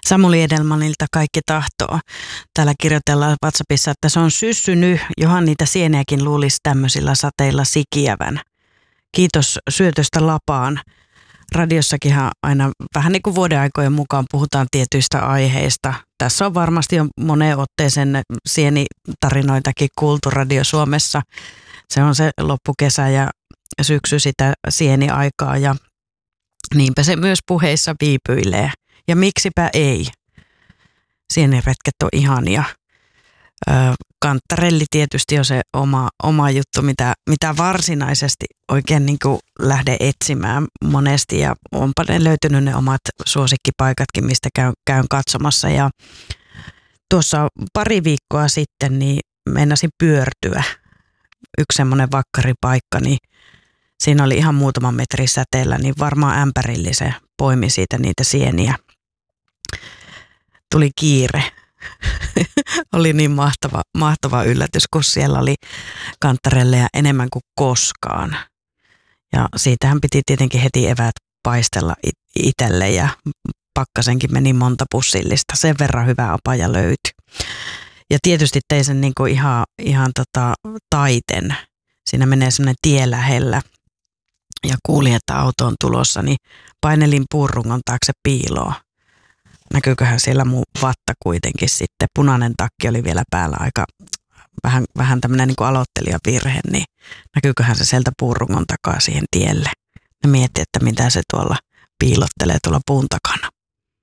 Samuli Edelmanilta Kaikki tahtoo. Täällä kirjoitellaan WhatsAppissa, että se on syssynyt, johan niitä sieniäkin luulisi tämmöisillä sateilla sikiävän. Kiitos syötöstä lapaan. Radiossakinhan aina vähän niin kuin vuodenaikojen mukaan puhutaan tietyistä aiheista. Tässä on varmasti jo moneen otteeseen sienitarinoitakin kuultu Radio Suomessa. Se on se loppukesä ja syksy sitä sieniaikaa ja niinpä se myös puheissa viipyilee. Ja miksipä ei. Sieniretket on ihania. Kantarelli tietysti on se oma juttu, mitä varsinaisesti oikein niin kuin lähden etsimään monesti. Ja onpa ne löytynyt ne omat suosikkipaikatkin, mistä käyn katsomassa. Ja tuossa pari viikkoa sitten niin meinasin pyörtyä. Yksi semmoinen vakkaripaikka, niin siinä oli ihan muutaman metrin säteellä, niin varmaan ämpärillisen poimi siitä niitä sieniä. Tuli kiire. Oli niin mahtava yllätys, kun siellä oli kantarelleja enemmän kuin koskaan. Ja siitähän piti tietenkin heti eväät paistella itselle ja pakkasenkin meni monta pussillista. Sen verran hyvä apaja löytyi. Ja tietysti tein sen niin kuin ihan taiten. Siinä menee semmoinen tie lähellä ja kuulin, että auto on tulossa, niin painelin puurungon taakse piiloon. Näkyyköhän siellä mun vatta kuitenkin sitten. Punainen takki oli vielä päällä aika vähän tämmöinen niin kuin aloittelijavirhe, niin näkyyköhän se sieltä puurungon takaa siihen tielle. Ja mietin, että mitä se tuolla piilottelee tuolla puun takana.